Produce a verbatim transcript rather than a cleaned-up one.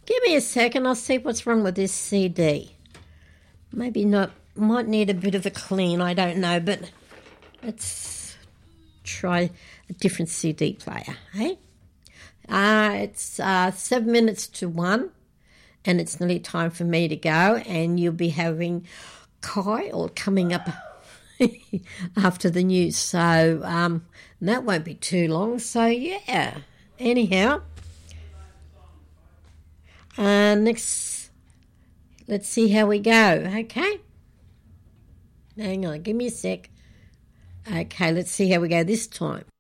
Give me a second, I'll see what's wrong with this C D. Maybe not, might need a bit of a clean, I don't know, but let's try a different C D player, hey? Uh, it's uh, seven minutes to one, and it's nearly time for me to go, and you'll be having Kyle coming up after the news, so um, that won't be too long, so yeah. Anyhow, uh, next, let's see how we go, okay? Hang on, give me a sec. Okay, let's see how we go this time.